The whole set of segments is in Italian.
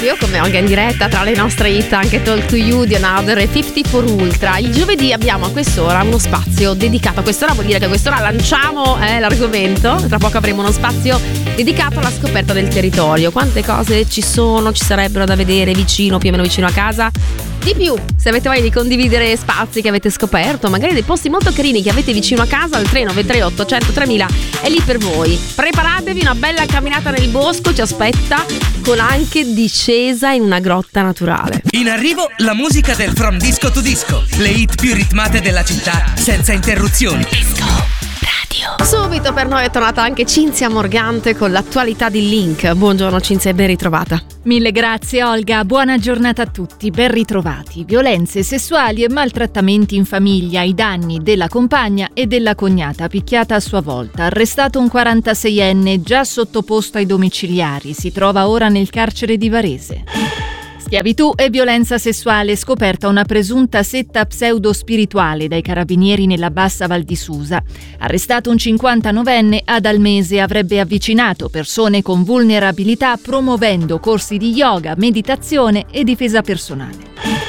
proprio come Olga in diretta tra le nostre hit, anche Talk to You di Another e 54 Ultra. Il giovedì abbiamo a quest'ora uno spazio dedicato. A quest'ora vuol dire che a quest'ora lanciamo l'argomento. Tra poco avremo uno spazio dedicato alla scoperta del territorio. Quante cose ci sarebbero da vedere vicino, più o meno vicino a casa. Di più, se avete voglia di condividere spazi che avete scoperto, magari dei posti molto carini che avete vicino a casa, al 393 800 3000 è lì per voi. Preparatevi, una bella camminata nel bosco ci aspetta, con anche discesa in una grotta naturale. In arrivo la musica del From Disco to Disco, le hit più ritmate della città senza interruzioni. Disco Radio. Subito per noi è tornata anche Cinzia Morgante con l'attualità di Link. Buongiorno Cinzia e ben ritrovata. Mille grazie Olga, buona giornata a tutti, ben ritrovati. Violenze sessuali e maltrattamenti in famiglia ai danni della compagna e della cognata picchiata a sua volta. Arrestato un 46enne già sottoposto ai domiciliari, si trova ora nel carcere di Varese. Schiavitù e violenza sessuale, scoperta una presunta setta pseudo-spirituale dai carabinieri nella Bassa Val di Susa. Arrestato un 59enne, ad Almese avrebbe avvicinato persone con vulnerabilità promuovendo corsi di yoga, meditazione e difesa personale.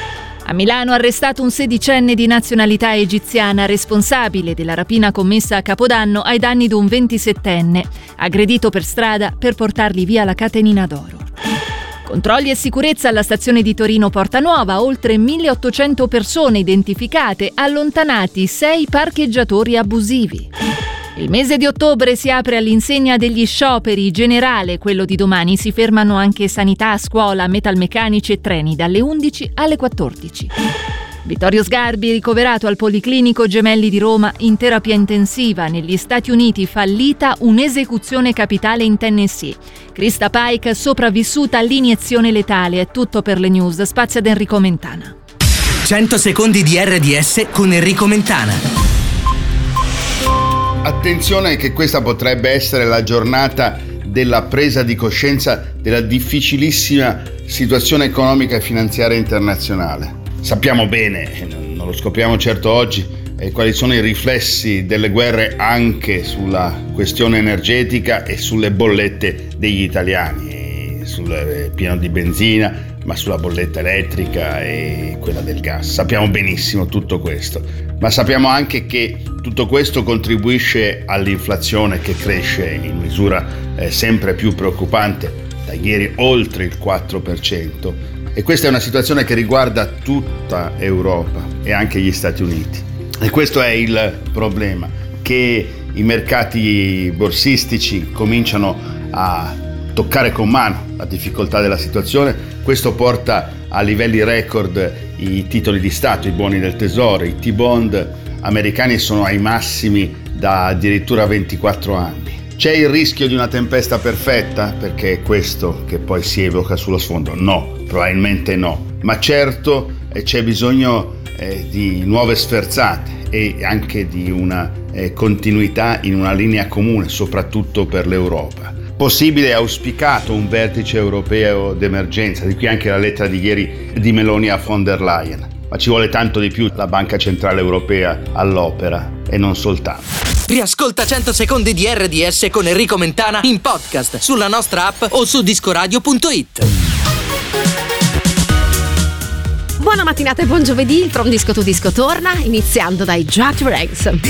A Milano arrestato un 16enne di nazionalità egiziana responsabile della rapina commessa a Capodanno ai danni di un 27enne, aggredito per strada per portarli via la catenina d'oro. Controlli e sicurezza alla stazione di Torino Porta Nuova, oltre 1800 persone identificate, allontanati 6 parcheggiatori abusivi. Il mese di ottobre si apre all'insegna degli scioperi, generale quello di domani, si fermano anche sanità, scuola, metalmeccanici e treni dalle 11 alle 14. Vittorio Sgarbi ricoverato al Policlinico Gemelli di Roma in terapia intensiva. Negli Stati Uniti fallita un'esecuzione capitale in Tennessee. Krista Pike sopravvissuta all'iniezione letale. È tutto per le news. Spazio ad Enrico Mentana. 100 secondi di RDS con Enrico Mentana. Attenzione che questa potrebbe essere la giornata della presa di coscienza della difficilissima situazione economica e finanziaria internazionale. Sappiamo bene, non lo scopriamo certo oggi, quali sono i riflessi delle guerre anche sulla questione energetica e sulle bollette degli italiani, sul pieno di benzina, ma sulla bolletta elettrica e quella del gas. Sappiamo benissimo tutto questo, ma sappiamo anche che tutto questo contribuisce all'inflazione che cresce in misura sempre più preoccupante, da ieri oltre il 4%. E questa è una situazione che riguarda tutta Europa e anche gli Stati Uniti. E questo è il problema, che i mercati borsistici cominciano a toccare con mano la difficoltà della situazione. Questo porta a livelli record i titoli di Stato, i buoni del tesoro, i T-bond americani sono ai massimi da addirittura 24 anni. C'è il rischio di una tempesta perfetta? Perché è questo che poi si evoca sullo sfondo? No, probabilmente no, ma certo c'è bisogno di nuove sferzate e anche di una continuità in una linea comune, soprattutto per l'Europa. Possibile e auspicato un vertice europeo d'emergenza, di qui anche la lettera di ieri di Meloni a von der Leyen. Ma ci vuole tanto di più, la Banca Centrale Europea all'opera e non soltanto. Riascolta 100 secondi di RDS con Enrico Mentana in podcast sulla nostra app o su discoradio.it. Buona mattinata e buon giovedì, il From Disco to Disco torna, iniziando dai Jack Ranks.